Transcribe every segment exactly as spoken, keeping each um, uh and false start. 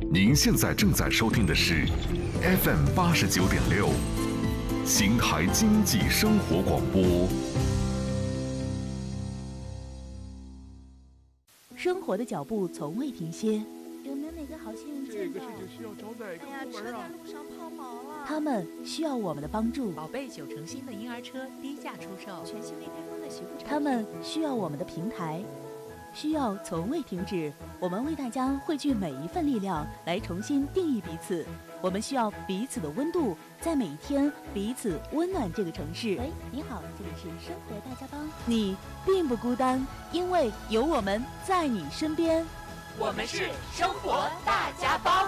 您现在正在收听的是 F M 八十九点六，邢台经济生活广播。 生活的脚步从未停歇， 有没有哪个好心人见到？ 这个事情需要找哪个部门啊？ 路上抛锚了。 他们需要我们的帮助。 宝贝九成新的婴儿车低价出售， 全新未开封的洗护产品。 他们需要我们的平台，需要从未停止。我们为大家汇聚每一份力量，来重新定义彼此。我们需要彼此的温度，在每一天彼此温暖这个城市。 喂，你好，这里是生活大家帮。 你并不孤单，因为有我们在你身边。 我们是生活大家帮。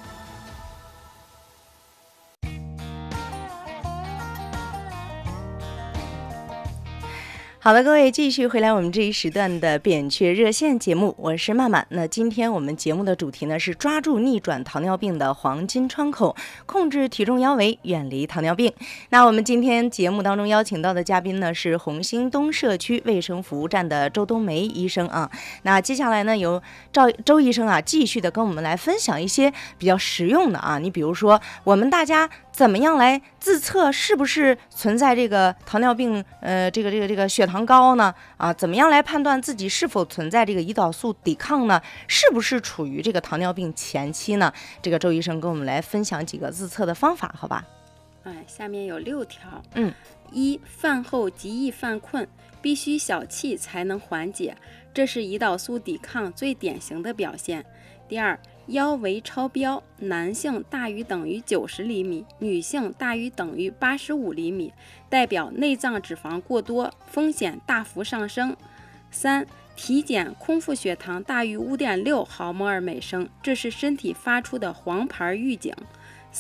好了，各位继续回来我们这一时段的扁鹊热线节目，我是曼曼。那今天我们节目的主题呢是抓住逆转糖尿病的黄金窗口，控制体重腰围，远离糖尿病。那我们今天节目当中邀请到的嘉宾呢是红星东社区卫生服务站的周冬梅医生啊。那接下来呢由赵周医生啊继续的跟我们来分享一些比较实用的啊，你比如说我们大家怎么样来自测是不是存在这个糖尿病呃这个这个这个血糖高呢？啊，怎么样来判断自己是否存在这个胰岛素抵抗呢？是不是处于这个糖尿病前期呢？这个周医生跟我们来分享几个自测的方法，好吧？ 哎，下面有六条。 嗯， 一，饭后极易犯困，必须小憩才能缓解，这是胰岛素抵抗最典型的表现。第二，腰围超标，男性大于等于九十厘米，女性大于等于八十五厘米，代表内脏脂肪过多，风险大幅上升。三，体检空腹血糖大于 五点六毫摩尔每升，这是身体发出的黄牌预警。